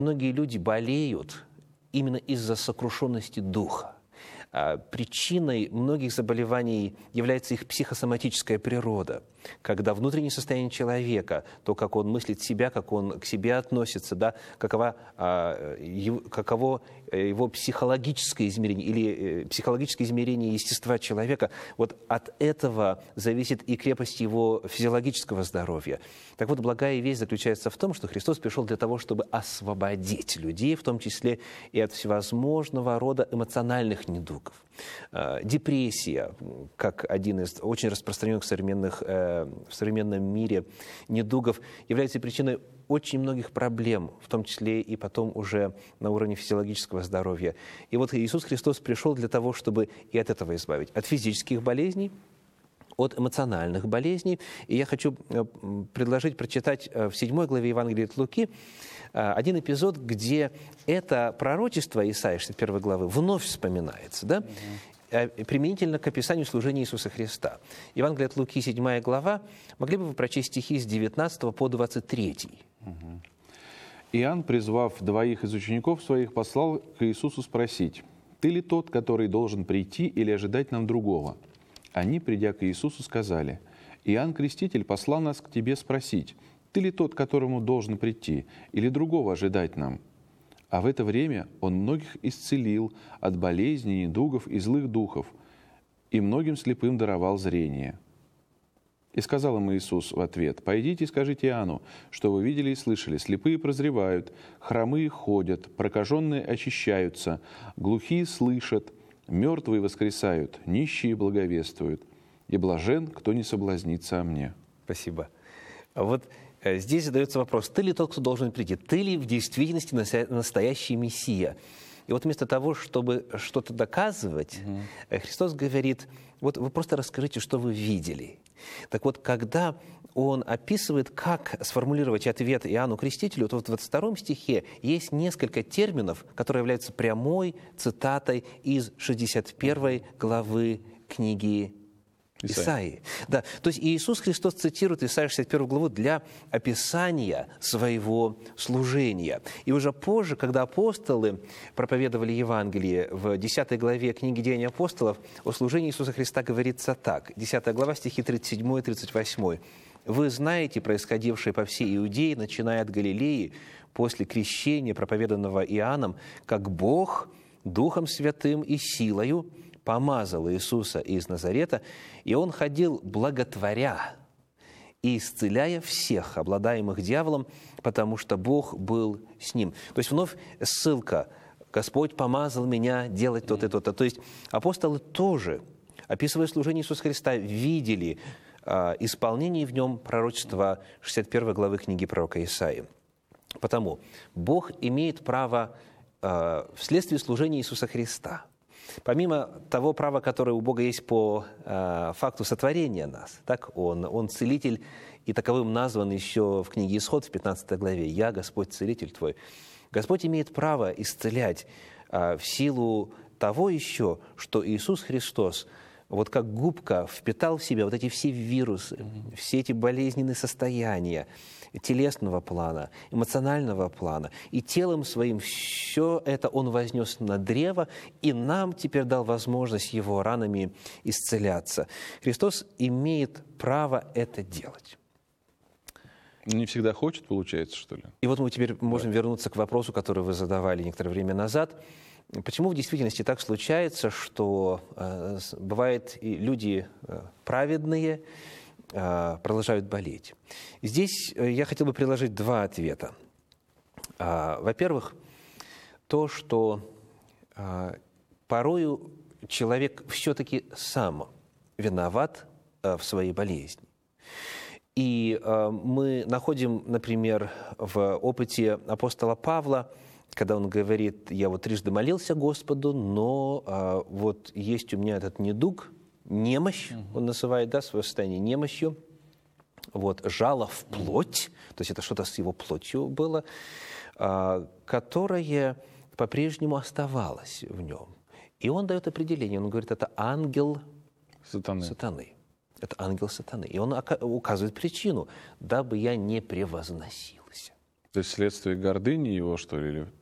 Многие люди болеют именно из-за сокрушенности духа. Причиной многих заболеваний является их психосоматическая природа, когда внутреннее состояние человека, то, как он мыслит себя, как он к себе относится, да, каково его психологическое измерение или психологическое измерение естества человека, вот от этого зависит и крепость его физиологического здоровья. Так вот, благая весть заключается в том, что Христос пришел для того, чтобы освободить людей, в том числе и от всевозможного рода эмоциональных недугов. Депрессия, как один из очень распространенных в современном мире недугов, является причиной очень многих проблем, в том числе и потом уже на уровне физиологического здоровья. И вот Иисус Христос пришел для того, чтобы и от этого избавить, от физических болезней, от эмоциональных болезней. И я хочу предложить прочитать в 7 главе Евангелия от Луки один эпизод, где это пророчество Исаии 61 главы вновь вспоминается, да? Применительно к описанию служения Иисуса Христа. Евангелие от Луки, 7 глава. Могли бы вы прочесть стихи с 19 по 23? Иоанн, призвав 2 из учеников своих, послал к Иисусу спросить: «Ты ли тот, который должен прийти, или ожидать нам другого?» Они, придя к Иисусу, сказали: «Иоанн Креститель послал нас к тебе спросить: ты ли тот, которому должен прийти, или другого ожидать нам?» А в это время он многих исцелил от болезней, недугов и злых духов, и многим слепым даровал зрение. И сказал им Иисус в ответ: «Пойдите и скажите Иоанну, что вы видели и слышали: слепые прозревают, хромые ходят, прокаженные очищаются, глухие слышат, мертвые воскресают, нищие благовествуют, и блажен, кто не соблазнится о мне». Спасибо. Вот здесь задается вопрос: ты ли тот, кто должен прийти? Ты ли в действительности настоящий Мессия? И вот вместо того, чтобы что-то доказывать, Христос говорит: вот вы просто расскажите, что вы видели. Так вот, когда Он описывает, как сформулировать ответ Иоанну Крестителю, то вот в 22 стихе есть несколько терминов, которые являются прямой цитатой из 61 главы книги Исаии. Да, то есть Иисус Христос цитирует Исаию 61 главу для описания своего служения. И уже позже, когда апостолы проповедовали Евангелие, в 10 главе книги «Деяния апостолов» о служении Иисуса Христа говорится так. 10 глава, стихи 37 и 38. «Вы знаете происходившее по всей Иудее, начиная от Галилеи, после крещения, проповеданного Иоанном, как Бог Духом Святым и силою помазал Иисуса из Назарета, и Он ходил благотворя и исцеляя всех, обладаемых дьяволом, потому что Бог был с Ним». То есть вновь ссылка: «Господь помазал меня делать то-то и то-то». То есть апостолы тоже, описывая служение Иисуса Христа, видели исполнение в Нем пророчества 61 главы книги пророка Исаии. Потому Бог имеет право вследствие служения Иисуса Христа, помимо того права, которое у Бога есть по факту сотворения нас, так, Он целитель, и таковым назван еще в книге Исход в 15 главе: «Я, Господь, целитель твой». Господь имеет право исцелять в силу того еще, что Иисус Христос вот как губка впитал в себя вот эти все вирусы, все эти болезненные состояния телесного плана, эмоционального плана. И телом своим все это Он вознес на древо, и нам теперь дал возможность Его ранами исцеляться. Христос имеет право это делать. Не всегда хочет, получается, что ли? И вот мы теперь можем вернуться к вопросу, который вы задавали некоторое время назад. Почему в действительности так случается, что бывает и люди праведные продолжают болеть? Здесь я хотел бы предложить 2 ответа. Во-первых, то, что порою человек все-таки сам виноват в своей болезни. И мы находим, например, в опыте апостола Павла, когда он говорит: «Я вот трижды молился Господу, но вот есть у меня этот недуг, немощь», он называет, да, свое состояние немощью, вот, жало в плоть, то есть это что-то с его плотью было, которое по-прежнему оставалось в нем. И он дает определение, он говорит: это ангел сатаны. Это ангел сатаны. И он указывает причину: дабы я не превозносился. То есть следствие гордыни его, что ли?